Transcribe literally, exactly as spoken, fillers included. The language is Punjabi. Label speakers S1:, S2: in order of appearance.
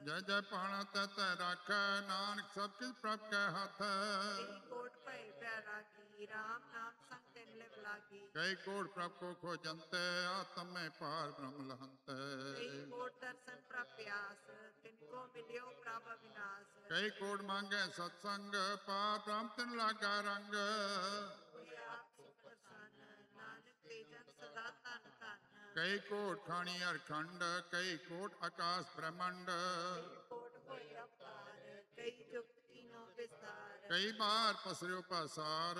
S1: ਜੈ ਜੈ ਪਾਣਾ ਤੈ ਤੈ ਰਾਖੈ, ਨਾਨਕ ਸਭ ਕਿਛ ਪ੍ਰਭ ਕੈ ਹੱਥ।
S2: ਕਈ ਕੋਟ ਭਏ ਪੈ ਰਾਗੀ, ਰਾਮ ਨਾਮ ਸੰਗ ਤਿਨ ਲਿਵ ਲਾਗੀ।
S1: ਕਈ ਕੋਟ ਪ੍ਰਭ ਕੋ ਖੋਜੰਤੈ, ਆਤਮ ਮੈਂ ਪਾਰ ਬ੍ਰਹਮ ਲਹੰਤੈ।
S2: ਕਈ ਕੋਟ ਦਰਸ਼ਨ ਪ੍ਰਭ ਪਿਆਸ, ਤਿਨ ਕੋ ਮਿਲਿਓ ਪ੍ਰਭ ਅਵਿਨਾਸ਼।
S1: ਕਈ ਕੋਟ ਮੰਗੈ ਸਤਸੰਗ, ਪਾਰ ਬ੍ਰਹਮ ਤਿਨ ਲਾਗਾ ਰੰਗ।
S2: ਹੋਏ ਆਪ ਸੁਖ ਪ੍ਰਸੰਨ, ਨਾਨਕ ਤੇ ਜਨ ਸਦਾ ਧਨ ਧਨ।
S1: ਕਈ ਕੋਟ ਖਾਣੀ ਅਰਖੰਡ, ਕਈ ਕੋਟ ਆਕਾਸ਼ ਬ੍ਰਹਮੰਡ।
S2: ਕੋਟ ਹੋਏ ਅਪਾਰ, ਕਈ ਜੁਗ ਕੀਨੋ ਵਿਸਤਾਰ।
S1: ਕਈ ਬਾਰ ਪਸਰਿਓ ਪਾਸਾਰ,